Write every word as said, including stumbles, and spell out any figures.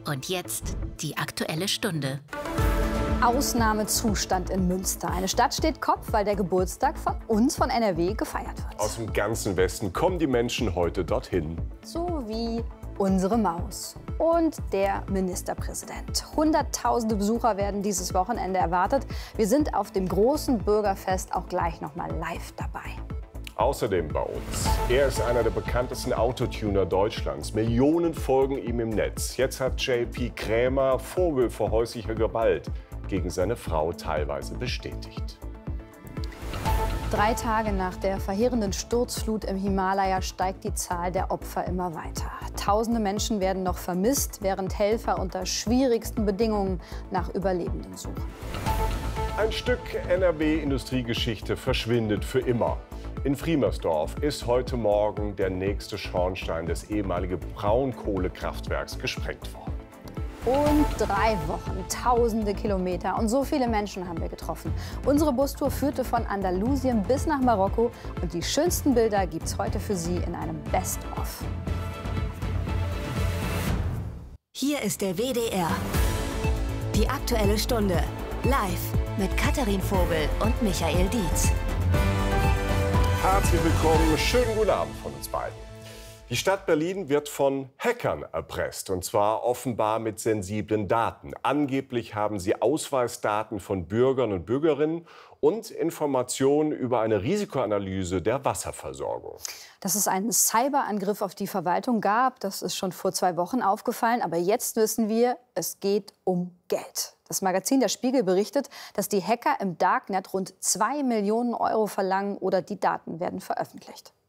Und jetzt die Aktuelle Stunde. Ausnahmezustand in Münster. Eine Stadt steht Kopf, weil der Geburtstag von uns, von N R W, gefeiert wird. Aus dem ganzen Westen kommen die Menschen heute dorthin. So wie unsere Maus und der Ministerpräsident. Hunderttausende Besucher werden dieses Wochenende erwartet. Wir sind auf dem großen Bürgerfest auch gleich noch mal live dabei. Außerdem bei uns. Er ist einer der bekanntesten Autotuner Deutschlands. Millionen folgen ihm im Netz. Jetzt hat J P Krämer Vorwürfe häuslicher Gewalt gegen seine Frau teilweise bestätigt. Drei Tage nach der verheerenden Sturzflut im Himalaya steigt die Zahl der Opfer immer weiter. Tausende Menschen werden noch vermisst, während Helfer unter schwierigsten Bedingungen nach Überlebenden suchen. Ein Stück N R W-Industriegeschichte verschwindet für immer. In Friemersdorf ist heute Morgen der nächste Schornstein des ehemaligen Braunkohlekraftwerks gesprengt worden. Und drei Wochen, tausende Kilometer und so viele Menschen haben wir getroffen. Unsere Bustour führte von Andalusien bis nach Marokko und die schönsten Bilder gibt's heute für Sie in einem Best-of. Hier ist der W D R. Die Aktuelle Stunde. Live mit Katharin Vogel und Michael Dietz. Herzlich willkommen, schönen guten Abend von uns beiden. Die Stadt Berlin wird von Hackern erpresst, und zwar offenbar mit sensiblen Daten. Angeblich haben sie Ausweisdaten von Bürgern und Bürgerinnen und Informationen über eine Risikoanalyse der Wasserversorgung. Dass es einen Cyberangriff auf die Verwaltung gab, das ist schon vor zwei Wochen aufgefallen. Aber jetzt wissen wir, es geht um Geld. Das Magazin Der Spiegel berichtet, dass die Hacker im Darknet rund zwei Millionen Euro verlangen oder die Daten werden veröffentlicht.